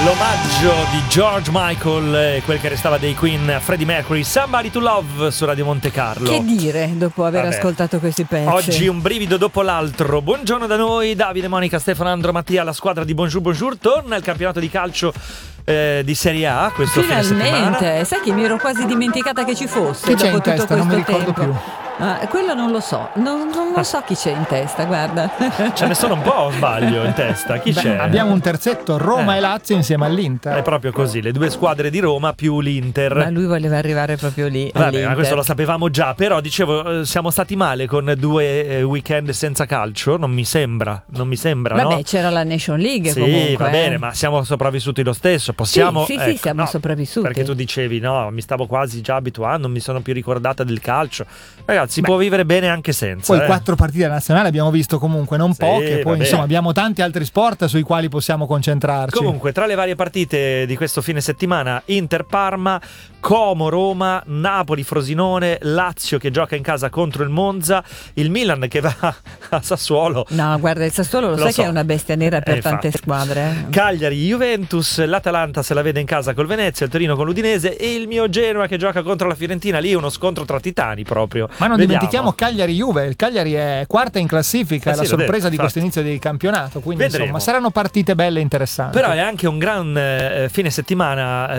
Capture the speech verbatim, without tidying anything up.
L'omaggio di George Michael e quel che restava dei Queen, Freddie Mercury, Somebody to Love su Radio Monte Carlo. Che dire dopo aver Vabbè. ascoltato questi pezzi? Oggi un brivido dopo l'altro. Buongiorno da noi, Davide, Monica, Stefano, Andro, Mattia. La squadra di Bonjour Bonjour torna al campionato di calcio eh, di Serie A questo fine settimana. Finalmente, sai che mi ero quasi dimenticata che ci fosse. Chi c'è dopo in tutto testa? Non mi questo ricordo tempo. più. Ah, quello non lo so, non, non lo so chi c'è in testa, guarda. Ce ne sono un po', o sbaglio, in testa. Chi Beh, c'è? abbiamo un terzetto, Roma Eh. e Lazio insieme all'Inter. È proprio così, le due squadre di Roma più l'Inter. Ma lui voleva arrivare proprio lì. Vabbè, all'Inter. ma questo lo sapevamo già, però dicevo, eh, siamo stati male con due eh, weekend senza calcio, non mi sembra, non mi sembra, Vabbè, no? c'era la Nation League Sì, comunque. va eh. bene, ma siamo sopravvissuti lo stesso, possiamo... Sì, sì, sì, ecco, siamo no, sopravvissuti. Perché tu dicevi, no, mi stavo quasi già abituando, non mi sono più ricordata del calcio. Ragazzi, si Beh, può vivere bene anche senza. Poi eh. quattro partite nazionali abbiamo visto comunque, non Sì, poche. Poi vabbè. insomma abbiamo tanti altri sport sui quali possiamo concentrarci. Comunque, tra le varie partite di questo fine settimana, Inter-Parma, Como-Roma, Napoli-Frosinone, Lazio che gioca in casa contro il Monza, il Milan che va a Sassuolo. No, guarda, il Sassuolo lo, Lo sai so. che è una bestia nera per Eh, tante infatti. squadre. eh. Cagliari-Juventus, l'Atalanta se la vede in casa col Venezia, il Torino con l'Udinese e il mio Genoa che gioca contro la Fiorentina. Lì è uno scontro tra titani proprio. Ma non Vediamo. dimentichiamo Cagliari-Juve. Il Cagliari è quarta in classifica, Eh è la sì, l'ho sorpresa detto, di questo infatti. inizio di campionato. Quindi Vedremo. insomma saranno partite belle e interessanti. Però è anche un gran eh, fine settimana